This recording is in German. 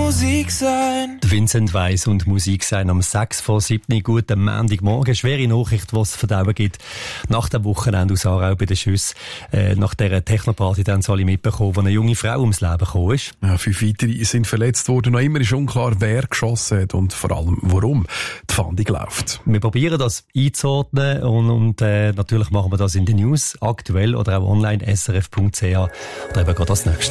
Musik sein. Vincent Weiss und Musik sein am 6 vor 7. Guten Montagmorgen. Schwere Nachricht, die es zu verdauen gibt. Nach dem Wochenende aus Aarau bei den Schüssen. Nach dieser Technoparty dann soll ich mitbekommen, wo eine junge Frau ums Leben gekommen ist. Ja, 5 weitere sind verletzt worden. Noch immer ist unklar, wer geschossen hat und vor allem warum. Die Fahndung läuft. Wir probieren das einzuordnen und natürlich machen wir das in den News, aktuell oder auch online, srf.ch oder eben gerade als nächstes.